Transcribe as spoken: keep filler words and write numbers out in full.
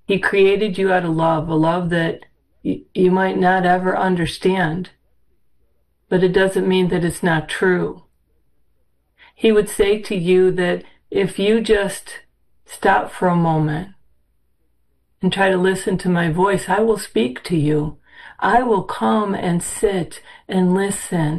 He created you out of love, a love that y- you might not ever understand, but it doesn't mean that it's not true. He would say to you that if you just stop for a moment and try to listen to my voice, I will speak to you. I will come and sit and listen